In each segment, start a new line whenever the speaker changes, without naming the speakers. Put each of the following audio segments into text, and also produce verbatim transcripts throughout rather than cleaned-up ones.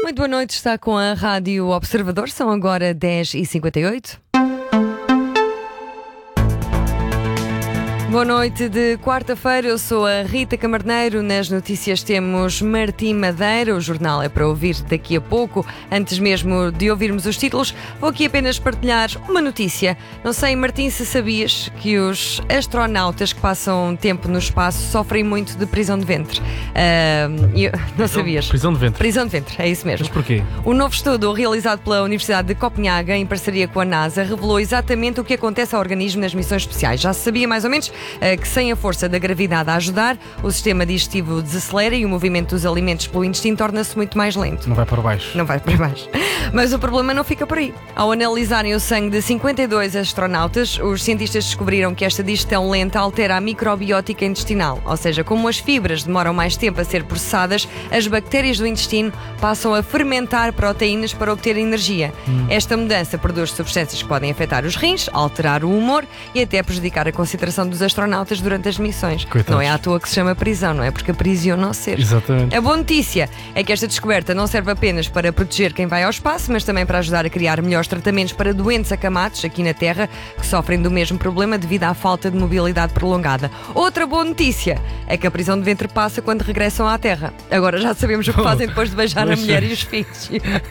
Muito boa noite, está com a Rádio Observador, são agora dez e cinquenta e oito. Boa noite de quarta-feira, eu sou a Rita Camarneiro. Nas notícias temos Martim Madeira, o jornal é para ouvir daqui a pouco. Antes mesmo de ouvirmos os títulos, vou aqui apenas partilhar uma notícia. Não sei, Martim, se sabias que os astronautas que passam tempo no espaço sofrem muito de prisão de ventre. Uh, eu, não prisão, sabias?
Prisão de ventre.
Prisão de ventre, é isso mesmo.
Mas porquê?
O novo estudo realizado pela Universidade de Copenhaga, em parceria com a NASA, revelou exatamente o que acontece ao organismo nas missões especiais. Já se sabia mais ou menos que sem a força da gravidade a ajudar, o sistema digestivo desacelera e o movimento dos alimentos pelo intestino torna-se muito mais lento.
Não vai para baixo.
Não vai para baixo. Mas o problema não fica por aí. Ao analisarem o sangue de cinquenta e dois astronautas, os cientistas descobriram que esta digestão lenta altera a microbiótica intestinal. Ou seja, como as fibras demoram mais tempo a ser processadas, as bactérias do intestino passam a fermentar proteínas para obter energia. Hum. Esta mudança produz substâncias que podem afetar os rins, alterar o humor e até prejudicar a concentração dos astronautas durante as missões.
Coitados.
Não é à toa que se chama prisão, não é? Porque aprisiona o ser.
Exatamente.
A boa notícia é que esta descoberta não serve apenas para proteger quem vai ao espaço, mas também para ajudar a criar melhores tratamentos para doentes acamados aqui na Terra que sofrem do mesmo problema devido à falta de mobilidade prolongada. Outra boa notícia é que a prisão de ventre passa quando regressam à Terra. Agora já sabemos o que fazem depois de beijar a mulher e os filhos.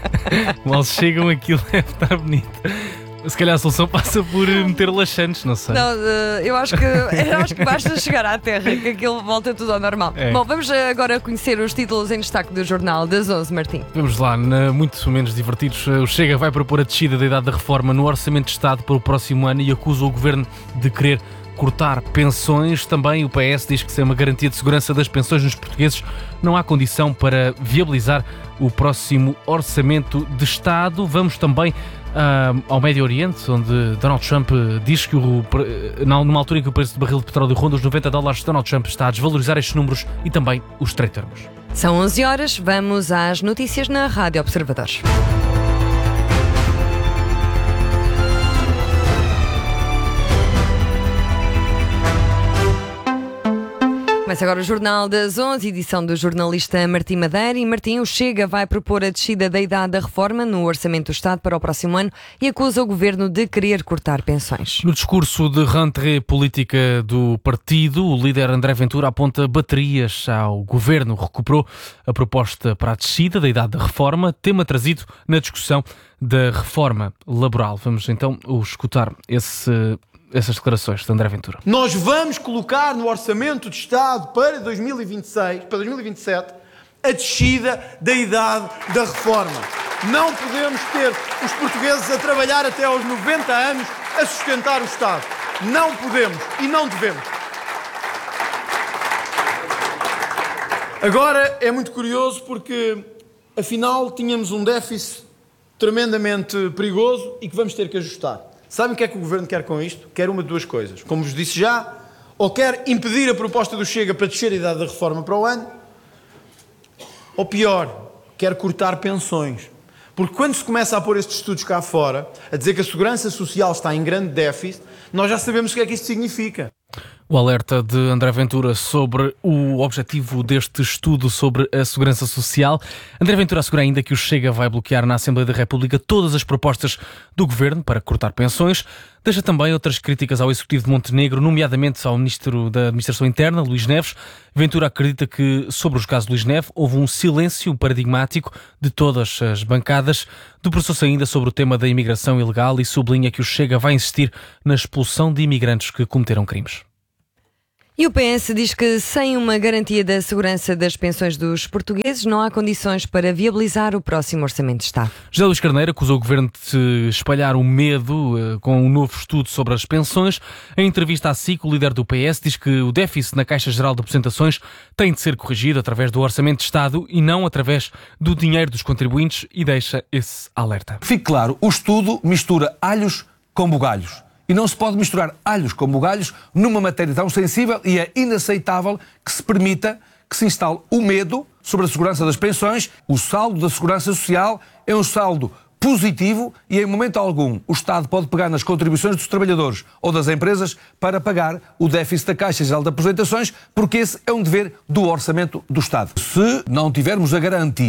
Mal chegam, aquilo deve estar bonito. Se calhar a solução passa por meter laxantes, não sei.
Não, eu acho que, eu acho que basta chegar à Terra, que aquilo volta tudo ao normal.
É.
Bom, vamos agora conhecer os títulos em destaque do Jornal das onze, Martim.
Vamos lá, na, muito menos divertidos. O Chega vai propor a descida da idade da reforma no Orçamento de Estado para o próximo ano e acusa o Governo de querer cortar pensões. Também o P S diz que sem uma garantia de segurança das pensões nos portugueses não há condição para viabilizar o próximo Orçamento de Estado. Vamos também Uh, ao Médio Oriente, onde Donald Trump diz que o, numa altura em que o preço do barril de petróleo ronda os noventa dólares, Donald Trump está a desvalorizar estes números e também os trade termos.
São onze horas, vamos às notícias na Rádio Observador. Começa agora o Jornal das onze, edição do jornalista Martim Madeira. E Martim, o Chega vai propor a descida da idade da reforma no Orçamento do Estado para o próximo ano e acusa o Governo de querer cortar pensões.
No discurso de rentrée política do partido, o líder André Ventura aponta baterias ao Governo. Recuperou a proposta para a descida da idade da reforma, tema trazido na discussão da reforma laboral. Vamos então escutar esse... essas declarações de André Ventura.
Nós vamos colocar no Orçamento de Estado para dois mil e vinte e seis, para dois mil e vinte e sete, a descida da idade da reforma. Não podemos ter os portugueses a trabalhar até aos noventa anos a sustentar o Estado. Não podemos e não devemos. Agora é muito curioso porque, afinal, tínhamos um déficit tremendamente perigoso e que vamos ter que ajustar. Sabem o que é que o Governo quer com isto? Quer uma de duas coisas. Como vos disse já, ou quer impedir a proposta do Chega para descer a idade da reforma para o ano, ou pior, quer cortar pensões. Porque quando se começa a pôr estes estudos cá fora, a dizer que a segurança social está em grande déficit, nós já sabemos o que é que isto significa.
O alerta de André Ventura sobre o objetivo deste estudo sobre a segurança social. André Ventura assegura ainda que o Chega vai bloquear na Assembleia da República todas as propostas do Governo para cortar pensões. Deixa também outras críticas ao Executivo de Montenegro, nomeadamente ao Ministro da Administração Interna, Luís Neves. Ventura acredita que, sobre os casos de Luís Neves, houve um silêncio paradigmático de todas as bancadas. Debruçou-se ainda sobre o tema da imigração ilegal e sublinha que o Chega vai insistir na expulsão de imigrantes que cometeram crimes.
E o P S diz que sem uma garantia da segurança das pensões dos portugueses não há condições para viabilizar o próximo Orçamento de Estado.
José Luís Carneiro acusou o Governo de espalhar o medo uh, com um novo estudo sobre as pensões. Em entrevista à S I C, o líder do P S diz que o déficit na Caixa Geral de Aposentações tem de ser corrigido através do Orçamento de Estado e não através do dinheiro dos contribuintes e deixa esse alerta.
Fique claro, o estudo mistura alhos com bugalhos. E não se pode misturar alhos com bugalhos numa matéria tão sensível e é inaceitável que se permita que se instale o medo sobre a segurança das pensões. O saldo da segurança social é um saldo positivo e em momento algum o Estado pode pegar nas contribuições dos trabalhadores ou das empresas para pagar o déficit da Caixa Geral de Aposentações, porque esse é um dever do Orçamento do Estado. Se não tivermos a garantia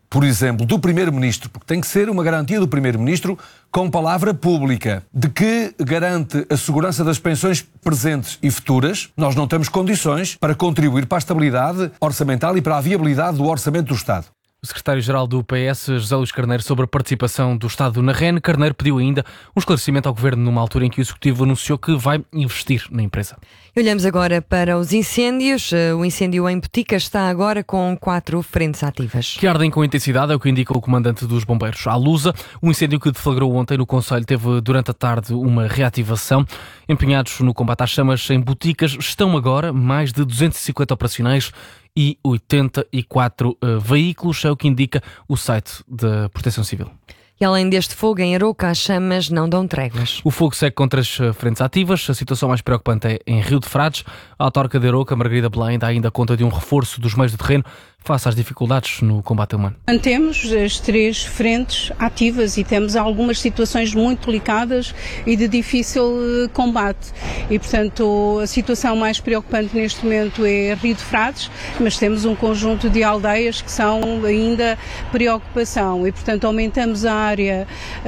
por exemplo, do Primeiro-Ministro, porque tem que ser uma garantia do Primeiro-Ministro com palavra pública, de que garante a segurança das pensões presentes e futuras, nós não temos condições para contribuir para a estabilidade orçamental e para a viabilidade do orçamento do Estado.
O secretário-geral do P S, José Luís Carneiro, sobre a participação do Estado na R E N. Carneiro pediu ainda um esclarecimento ao Governo numa altura em que o Executivo anunciou que vai investir na empresa.
Olhamos agora para os incêndios. O incêndio em Botica está agora com quatro frentes ativas.
Que ardem com intensidade, é o que indica o comandante dos bombeiros à Lusa. O incêndio que deflagrou ontem no Conselho teve durante a tarde uma reativação. Empenhados no combate às chamas em Boticas, estão agora mais de duzentos e cinquenta operacionais e oitenta e quatro uh, veículos, é o que indica o site da Proteção Civil.
E além deste fogo em Arouca, as chamas não dão tréguas.
O fogo segue contra as frentes ativas. A situação mais preocupante é em Rio de Frades. A autarca de Arouca, Margarida Belém, dá ainda conta de um reforço dos meios de terreno face às dificuldades no combate humano.
Mantemos as três frentes ativas e temos algumas situações muito delicadas e de difícil combate. E, portanto, a situação mais preocupante neste momento é Rio de Frades, mas temos um conjunto de aldeias que são ainda preocupação e, portanto, aumentamos a área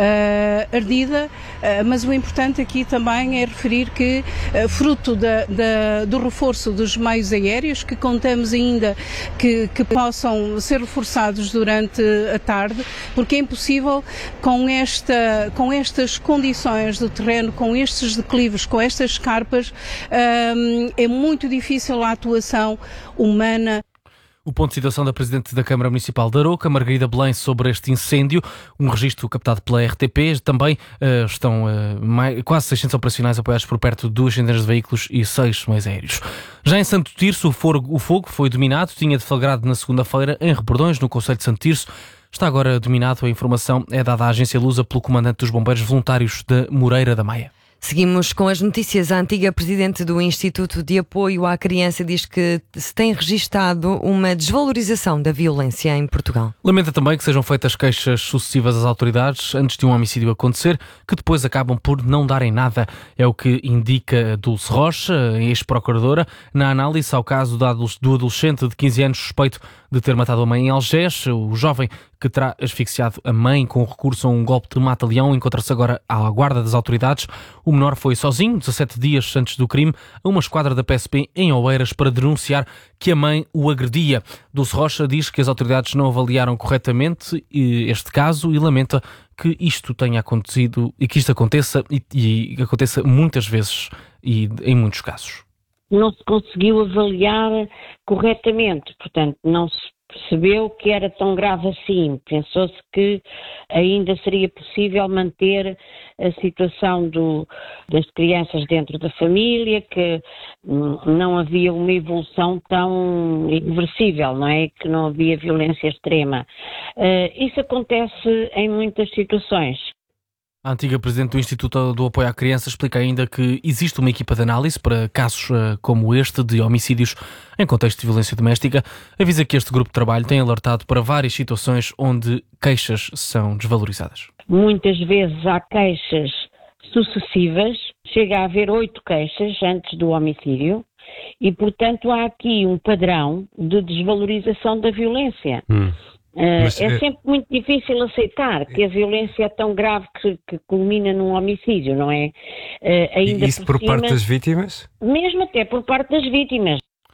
uh, ardida, uh, mas o importante aqui também é referir que, uh, fruto da, da, do reforço dos meios aéreos, que contamos ainda que, que possam ser reforçados durante a tarde, porque é impossível com, esta, com estas condições do terreno, com estes declives, com estas escarpas, um, é muito difícil a atuação humana.
O ponto de situação da Presidente da Câmara Municipal de Arouca, Margarida Belém, sobre este incêndio, um registro captado pela R T P. Também uh, estão uh, mais, quase seiscentos operacionais apoiados por perto de duas centenas de veículos e seis meios aéreos. Já em Santo Tirso, o fogo, o fogo foi dominado, tinha deflagrado na segunda-feira em Rebordões, no concelho de Santo Tirso. Está agora dominado. A informação é dada à agência Lusa pelo comandante dos bombeiros voluntários de Moreira da Maia.
Seguimos com as notícias. A antiga presidente do Instituto de Apoio à Criança diz que se tem registado uma desvalorização da violência em Portugal.
Lamenta também que sejam feitas queixas sucessivas às autoridades antes de um homicídio acontecer, que depois acabam por não darem nada. É o que indica Dulce Rocha, ex-procuradora, na análise ao caso do adolescente de quinze anos suspeito de ter matado a mãe em Algés. O jovem que terá asfixiado a mãe com recurso a um golpe de mata-leão encontra-se agora à guarda das autoridades. O menor foi sozinho, dezassete dias antes do crime, a uma esquadra da P S P em Oeiras para denunciar que a mãe o agredia. Dulce Rocha diz que as autoridades não avaliaram corretamente este caso e lamenta que isto tenha acontecido e que isto aconteça e, e aconteça muitas vezes e em muitos casos.
Não se conseguiu avaliar corretamente, portanto, não se percebeu que era tão grave assim. Pensou-se que ainda seria possível manter a situação do, das crianças dentro da família, que hum, não havia uma evolução tão irreversível, não é? Que não havia violência extrema. Uh, isso acontece em muitas situações.
A antiga Presidente do Instituto do Apoio à Criança explica ainda que existe uma equipa de análise para casos uh, como este de homicídios em contexto de violência doméstica. Avisa que este grupo de trabalho tem alertado para várias situações onde queixas são desvalorizadas.
Muitas vezes há queixas sucessivas, chega a haver oito queixas antes do homicídio e, portanto, há aqui um padrão de desvalorização da violência. Hum. Uh, Mas, é, é sempre muito difícil aceitar que a violência é tão grave que, que culmina num homicídio, não é? Uh, ainda
Isso por, por cima, parte das vítimas?
Mesmo até por parte das vítimas.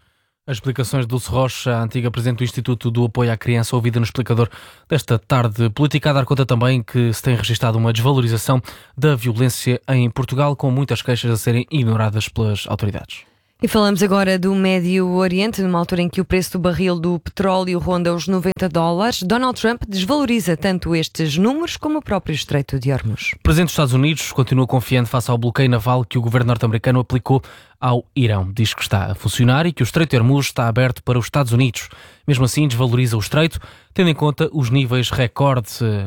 As explicações de Dulce Rocha, a antiga Presidente do Instituto do Apoio à Criança, ouvida no explicador desta tarde política, a dar conta também que se tem registado uma desvalorização da violência em Portugal, com muitas queixas a serem ignoradas pelas autoridades.
E falamos agora do Médio Oriente, numa altura em que o preço do barril do petróleo ronda os noventa dólares. Donald Trump desvaloriza tanto estes números como o próprio Estreito de Hormuz.
O presidente dos Estados Unidos continua confiante face ao bloqueio naval que o governo norte-americano aplicou ao Irão. Diz que está a funcionar e que o Estreito de Hormuz está aberto para os Estados Unidos. Mesmo assim, desvaloriza o Estreito, tendo em conta os níveis recorde